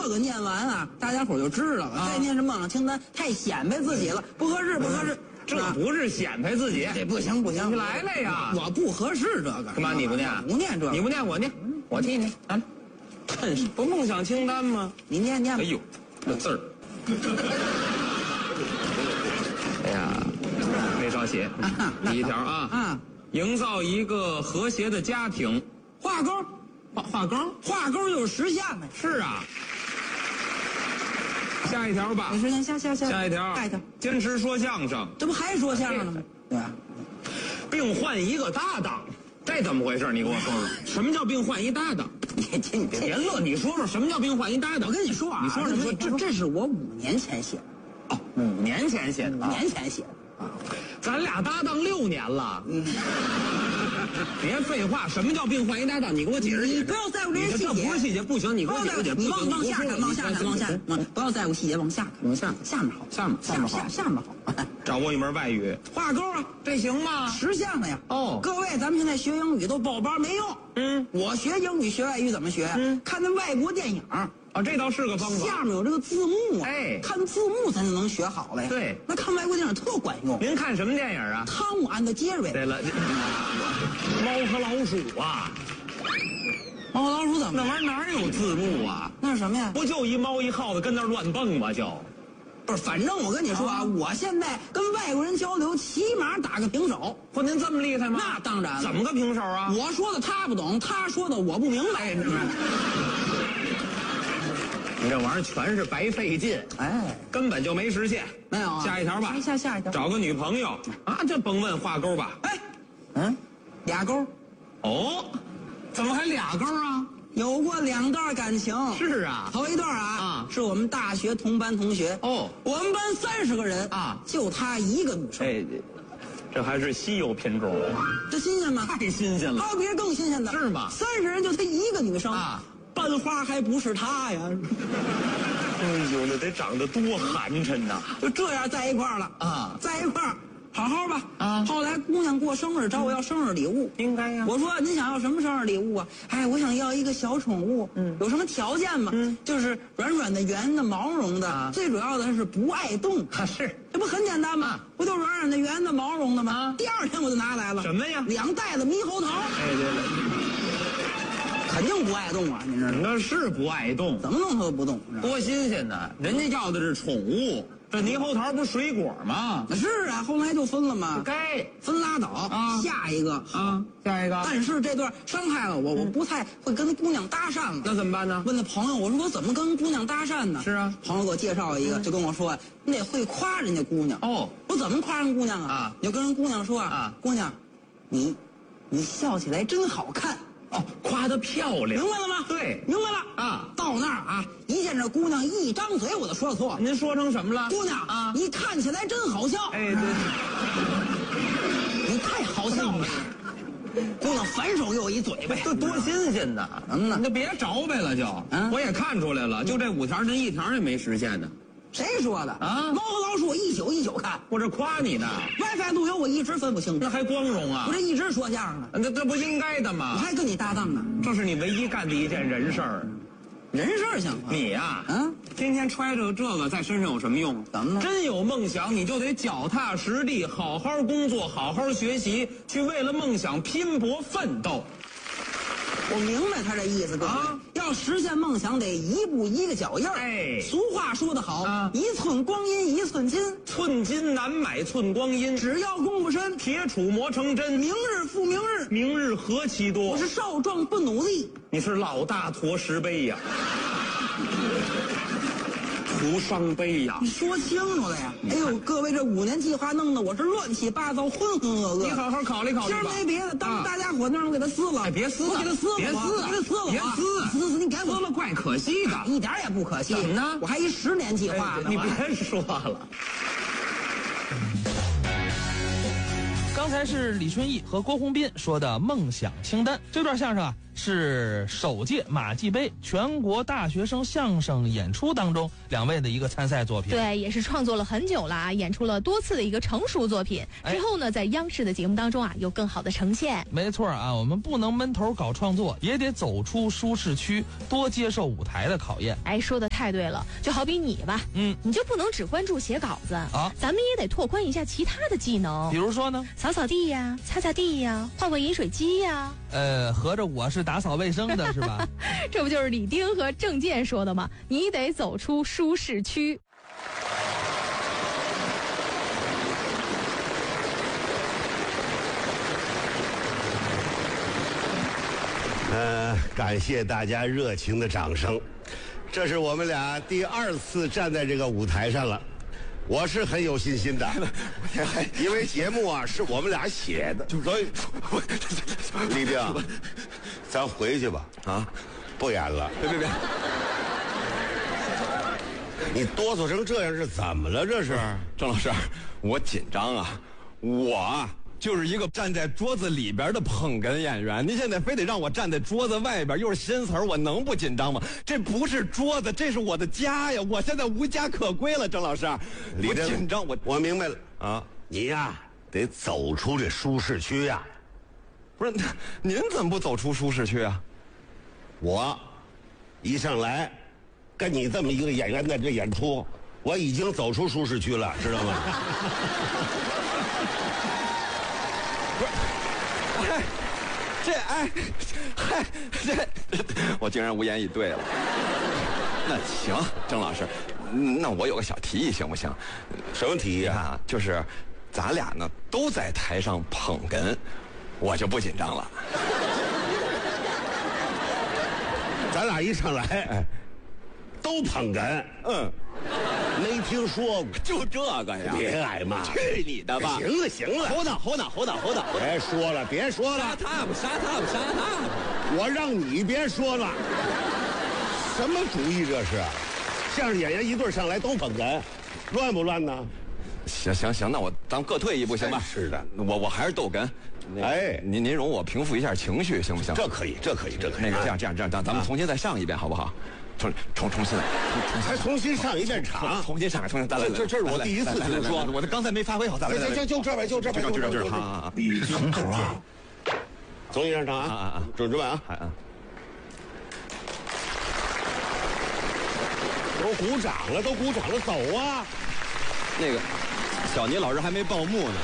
个念完啊，大家伙就知道了。再念是梦想清单，太显摆自己了，不合适，不合适。 这不是显摆自己， 这不行不行， 你来了呀！ 我不合适这个。 干嘛你不念？ 不念这个， 你不念我念，我替你啊。真是不梦想清单吗？ 你念念。 哎呦，这字儿。哎呀，没少写。第一条啊，营造一个和谐的家庭。 画勾， 画勾， 画勾就是实现呗。 是啊。下一条吧。 没时间，下一条。 下一条。 坚持说相声。 这不还说相声了吗？对吧？ 并换一个搭档，这怎么回事？你给我说说，什么叫并换一搭档？ 你别乐，你说说什么叫并换一搭档？ 我跟你说啊， 你说这是我5年前写的。 哦，5年前写的 ，5年前写的啊。 咱俩搭档6年了。别废话，什么叫并换一搭档？你给我解释解释。 你不要在乎这些细节， 这不是细节，不行，你给我解释解释。 你往下看，不要在乎细节，往下看，下面好，下面好。 掌握一门外语， 画勾啊， 这行吗？ 实现了呀。 哦， 各位，咱们现在学英语都报班没用。我学英语学外语怎么学？看那外国电影。 啊，这倒是个方法。 下面有这个字幕啊，看字幕咱就能学好了呀。 对， 那看外国电影特管用。 您看什么电影啊？ 汤姆安的杰瑞。 对了，猫和老鼠啊。 猫和老鼠怎么？ 那玩意儿哪有字幕啊？ 那是什么呀？ 不就一猫一耗子跟那乱蹦吗？就。 不是，反正我跟你说啊，我现在跟外国人交流，起码打个平手。 不，您这么厉害吗？ 那当然了。 怎么个平手啊？ 我说的他不懂，他说的我不明白。 你这玩意儿全是白费劲，根本就没实现。 没有啊。 下一条吧。 下一条。 找个女朋友啊，这甭问画勾吧。 俩勾。 哦，怎么还俩勾啊？ 有过2段感情。 是啊。 头一段啊，是我们大学同班同学。 哦， 我们班30个人啊，就她一个女生。 这还是稀有品种。 这新鲜吗？ 太新鲜了。 还有别人更新鲜的。 是吗 ？30人就她一个女生啊。班花还不是她呀。 哎呦，那得长得多寒碜呐！ 就这样在一块儿了啊，在一块儿好好吧啊。后来姑娘过生日找我要生日礼物， 应该呀。 我说您想要什么生日礼物啊？我想要一个小宠物。有什么条件吗？就是软软的、圆的、毛绒的，最主要的是不爱动。 是， 这不很简单吗？不就软软的、圆的、毛绒的吗？第2天我就拿来了。 什么呀 ？2袋子猕猴桃。 对。 肯定不爱动啊！您知道吗？ 那是不爱动， 怎么弄它都不动， 多新鲜呢！人家要的是宠物，这猕猴桃不是水果吗？ 是啊，后来就分了嘛。 该分拉倒啊！下一个啊， 下一个。 但是这段伤害了我，我不太会跟姑娘搭讪了。 那怎么办呢？ 问那朋友，我说我怎么跟姑娘搭讪呢？ 是啊， 朋友给我介绍一个，就跟我说，你得会夸人家姑娘。 哦， 我怎么夸人姑娘啊？你就跟人姑娘说啊，姑娘，你笑起来真好看。 哦，夸得漂亮， 明白了吗？ 对， 明白了啊。 到那儿啊，一见这姑娘一张嘴我就说错。 您说成什么了？ 姑娘啊，你看起来真好笑。 对， 你太好笑了。姑娘反手给我一嘴巴， 这多新鲜呐！那别着呗了就。我也看出来了，就这5条，您1条也没实现呢。 谁说的啊？猫和老鼠我一宿一宿看， 我这夸你呢。 WiFi 路由我一直分不清， 那还光荣啊！ 我这一直说相声呢， 这不应该的吗？ 我还跟你搭档呢， 这是你唯一干的一件人事儿。 人事儿像话？ 你呀，天天揣着这个在身上有什么用？ 怎么呢？ 真有梦想，你就得脚踏实地，好好工作，好好学习，去为了梦想拼搏奋斗。 我明白他这意思，哥啊，要实现梦想得一步一个脚印儿。俗话说得好，一寸光阴一寸金， 寸金难买寸光阴。 只要功夫深， 铁杵磨成针。 明日复明日， 明日何其多。 我是少壮不努力， 你是老大驮石碑呀，徒伤悲呀。 你说清楚了呀！哎呦，各位，这5年计划弄得我是乱七八糟、浑浑噩噩。 你好好考虑考虑吧。 今儿没别的，当大家伙那我给他撕了。 别撕， 我给他撕了， 别撕， 我给他撕了， 别撕， 你给我撕了怪可惜的， 一点也不可惜。 怎么呢？ 我还一10年计划呢。 你别说了。 刚才是李春义和郭宏斌说的梦想清单，这段相声啊是首届马季杯全国大学生相声演出当中2位的一个参赛作品。 对，也是创作了很久了啊，演出了多次的一个成熟作品。之后呢，在央视的节目当中啊，有更好的呈现。 没错啊，我们不能闷头搞创作，也得走出舒适区，多接受舞台的考验。 哎，说的太对了，就好比你吧，你就不能只关注写稿子啊，咱们也得拓宽一下其他的技能。 比如说呢， 扫扫地呀，擦擦地呀，换换饮水机呀。 合着我是打扫卫生的是吧？ 这不就是李丁和郑健说的吗？你得走出舒适区。 感谢大家热情的掌声。这是我们俩第2次站在这个舞台上了，我是很有信心的，因为节目啊是我们俩写的，所以李丁，咱回去吧，啊，不演了。别，你哆嗦成这样是怎么了？这是郑老师，我紧张啊，我就是一个站在桌子里边的捧哏演员，您现在非得让我站在桌子外边，又是新词儿，我能不紧张吗？这不是桌子，这是我的家呀！我现在无家可归了，郑老师，我紧张， 我明白了啊，你呀得走出这舒适区呀。 不是，您怎么不走出舒适区啊？ 我一上来跟你这么一个演员在这演出，我已经走出舒适区了，知道吗？ 我竟然无言以对了。那行，郑老师，那我有个小提议行不行？ 什么提议啊？就是咱俩呢都在台上捧哏，我就不紧张了。 咱俩一上来，都捧哏，没听说过， 就这个呀！ 别挨骂， 去你的吧！ 行了， 胡闹！ 别说了， 沙塔布！ 我让你别说了，什么主意这是？相声演员一对上来都捧哏，乱不乱呢？ 行，那咱们各退一步行吧？ 是的， 我还是逗哏。您容我平复一下情绪行不行？ 这可以。 那个这样，咱们重新再上一遍好不好？重新来， 还重新上一遍场， 重新上，再来。 这是我第一次听说， 我刚才没发挥好，再来。 就这呗， 好。 你从头啊，重新上场啊，准备啊，都鼓掌了，走啊！ 那个小倪老师还没报幕呢。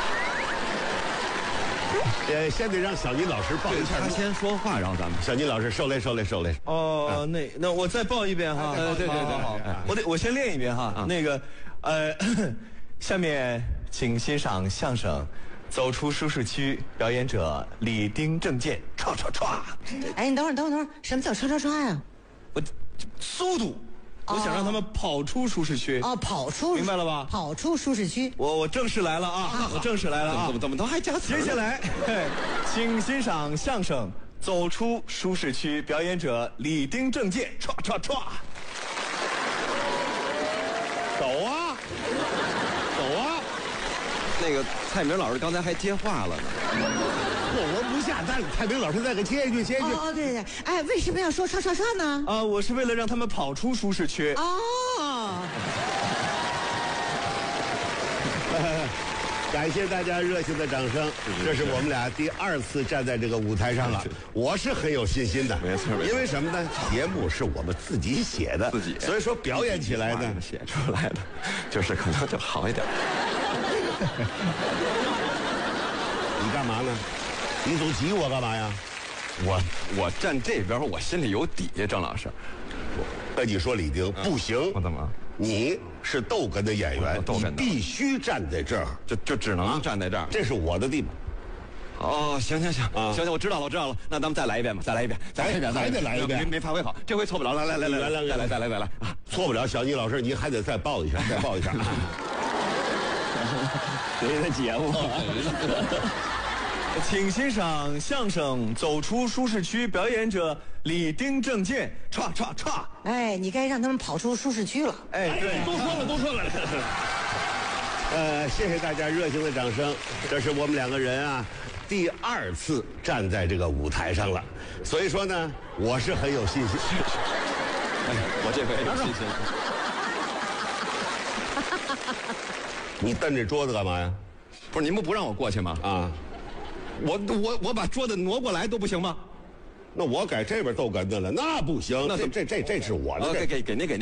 先得让小倪老师报一下， 他先说话，然后咱们小倪老师受累。 哦，那我再报一遍哈。 对，好， 我先练一遍哈。那个，下面请欣赏相声《走出舒适区》，表演者李丁、郑健，唰。 哎，你等会儿，什么叫唰呀？ 我速度。我想让他们跑出舒适区。 跑出， 明白了吧？ 跑出舒适区。 我正式来了啊！我正式来了啊！ 怎么都还加词？ 接下来，请欣赏相声《走出舒适区》，表演者李丁、郑健，唰。 走啊！ 那个蔡明老师刚才还接话了呢。 我不下，但蔡明老师再给接一句。 对，哎，为什么要说唰呢？ 我是为了让他们跑出舒适区。 感谢大家热情的掌声，这是我们俩第2次站在这个舞台上了，我是很有信心的。 没错， 因为什么呢？节目是我们自己写的，所以说表演起来呢， 写出来的，就是可能就好一点。 你干嘛呢？你总挤我干嘛呀？ 我站这边，我心里有底，郑老师。 我跟你说，李丁不行。 我怎么？ 你是逗哏的演员，你必须站在这儿， 就只能站在这儿。 这是我的地方。 行，我知道了。那咱们再来一遍吧，再来一遍， 还得来一遍。 没发挥好，这回错不了。来，再来。 错不了，小倪老师，你还得再报一下。 谁的节目？请欣赏相声《走出舒适区》，表演者李丁、郑健，唰。 哎，你该让他们跑出舒适区了。 哎，对， 都说了。 谢谢大家热情的掌声。这是我们两个人啊，第2次站在这个舞台上了，所以说呢，我是很有信心。 我这回有信心。 你瞪着桌子干嘛呀？ 不是你们不让我过去吗？ 啊， 我把桌子挪过来都不行吗？ 那我改这边逗哏的了，那不行。 那这是我的。 给您给。